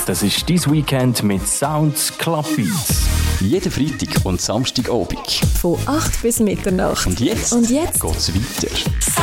Das ist «Dein Weekend» mit Sounds Club Beats. Jeden Freitag und Samstagabend. Von 8 bis Mitternacht. Und jetzt geht's weiter.